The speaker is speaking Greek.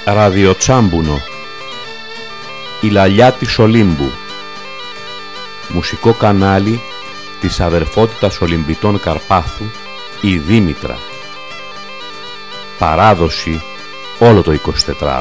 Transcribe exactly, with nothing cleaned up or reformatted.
Ραδιοτσάμπουνο. Η Λαλιά της Ολύμπου. Μουσικό κανάλι της Αδερφότητας Ολυμπητών Καρπάθου, η Δήμητρα. Παράδοση όλο το εικοσιτετράωρο.